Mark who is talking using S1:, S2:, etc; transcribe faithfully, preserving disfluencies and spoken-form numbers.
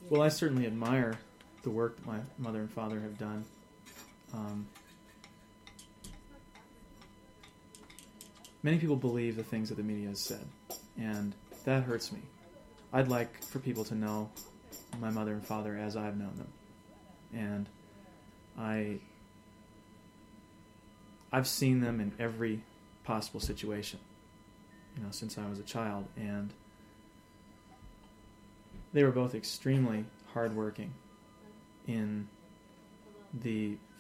S1: Well, I certainly admire the work that my mother and father have done. Um, many people believe the things that the media has said, and that hurts me. I'd like for people to know my mother and father as I've known them. And I, I've seen them in every possible situation, you know, since I was a child, and they were both extremely hardworking in the